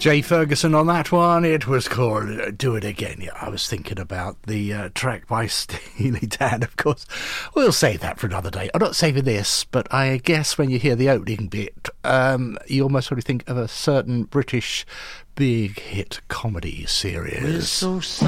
Jay Ferguson on that one. It was called Do It Again. Yeah, I was thinking about the track by Steely Dan, of course. We'll save that for another day. I'm not saving this, but I guess when you hear the opening bit, you almost sort of think of a certain British big hit comedy series.